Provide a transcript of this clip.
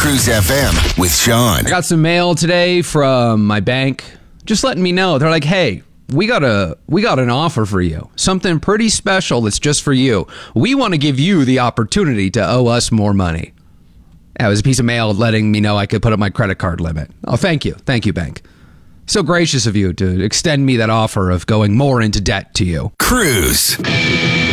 Cruise FM with Sean. I got some mail today from my bank, just letting me know. They're like, hey, we got an offer for you. Something pretty special that's just for you. We want to give you the opportunity to owe us more money. It was a piece of mail letting me know I could put up my credit card limit. Oh, thank you. Thank you, bank. So gracious of you to extend me that offer of going more into debt to you. Cruise.